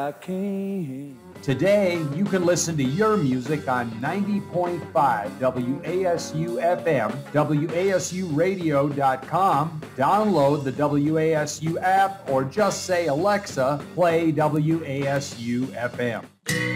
I can't. Today, you can listen to your music on 90.5 WASU FM, WASUradio.com, download the WASU app, or just say, Alexa, play WASU FM.